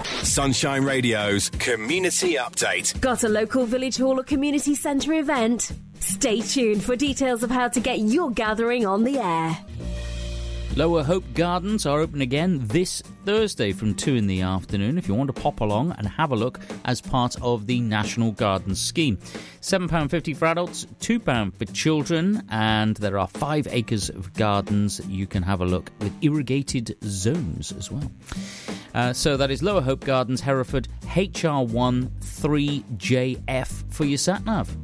Sunshine Radio's Community Update. Got a local village hall or community centre event? Stay tuned for details of how to get your gathering on the air. Lower Hope Gardens are open again this Thursday from 2 in the afternoon if you want to pop along and have a look as part of the National Gardens scheme. £7.50 for adults, £2 for children, and there are 5 acres of gardens you can have a look with irrigated zones as well. So that is Lower Hope Gardens, Hereford, HR1 3JF for your sat-nav.